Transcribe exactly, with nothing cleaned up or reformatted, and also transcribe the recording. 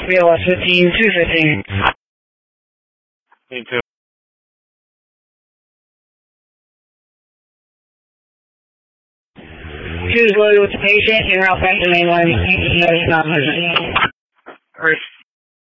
B L S fifteen, two fifteen. Me too. Choose loaded with the patient and route back to mainline. Notice not emergency. Alright.